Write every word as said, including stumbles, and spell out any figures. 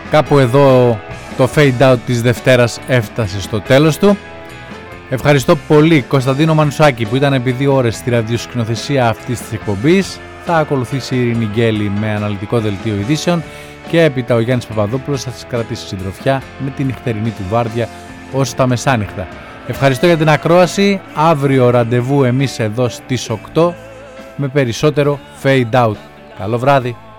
Κάπου εδώ το fade out της Δευτέρας έφτασε στο τέλος του. Ευχαριστώ πολύ Κωνσταντίνο Μανουσάκη που ήταν επί δύο ώρες στη ραδιοσκηνοθεσία αυτής της εκπομπής. Θα ακολουθήσει η Ειρήνη Γκέλη με αναλυτικό δελτίο ειδήσεων και έπειτα ο Γιάννης Παπαδόπουλος θα σας κρατήσει συντροφιά με την νυχτερινή του βάρδια ως τα μεσάνυχτα. Ευχαριστώ για την ακρόαση. Αύριο ραντεβού εμείς εδώ στις οκτώ με περισσότερο fade out. Καλό βράδυ.